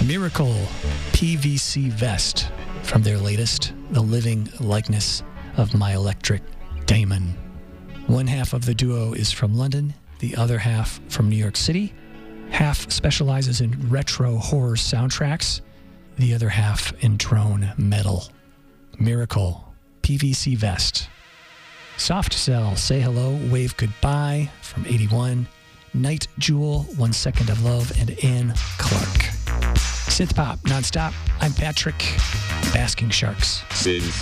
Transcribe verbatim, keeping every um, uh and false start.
Miracle P V C vest from their latest, The Living Likeness of My Electric Daemon. One half of the duo is from London, the other half from New York City. Half specializes in retro horror soundtracks, the other half in drone metal. Miracle P V C vest. Soft Cell, Say Hello, Wave Goodbye from eighty-one. Night Jewel, One Second of Love, and Anne Clark. Synth Pop, nonstop. I'm Patrick. Basking Sharks. Synth